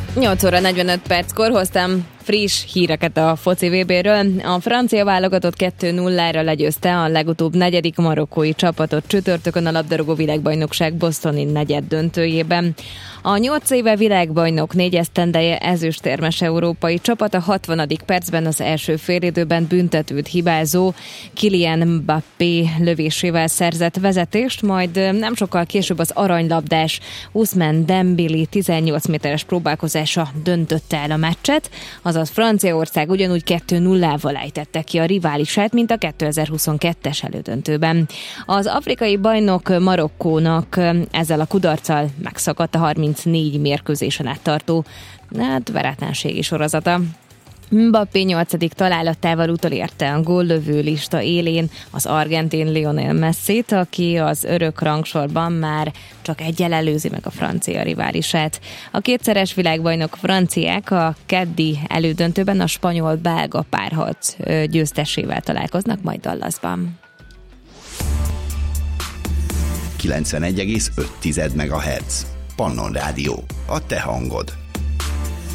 8 óra 45 perckor hoztam friss híreket a foci VB-ről. A francia válogatott 2-0-ra legyőzte a legutóbb negyedik marokkói csapatot csütörtökön a labdarúgó világbajnokság bostoni negyeddöntőjében. A 8 éve világbajnok 4 esztendeje ezüstérmes európai csapat a 60. percben az első félidőben büntetőt hibázó Kylian Mbappé lövésével szerzett vezetést, majd nem sokkal később az aranylabdás Ousmane Dembélé 18 méteres próbálkozása döntötte el a meccset, azaz Franciaország ugyanúgy 2-0-val ejtette ki a riválisát, mint a 2022-es elődöntőben. Az afrikai bajnok Marokkónak ezzel a kudarccal megszakadt a 34 mérkőzésen át tartó verátlenségi sorozata. Mbappé 8. találatával utolérte a góllövő lista élén az argentin Lionel Messit, aki az örök rangsorban már csak eggyel előzi meg a francia riválisát. A kétszeres világbajnok franciák a keddi elődöntőben a spanyol-belga párharc győztesével találkoznak majd Dallasban. 91,5 MHz. Pannon Rádió. A te hangod.